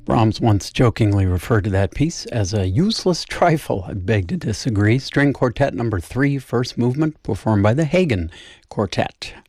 Brahms once jokingly referred to that piece as a useless trifle. I beg to disagree. String Quartet number 3, first movement, performed by the Hagen Quartet.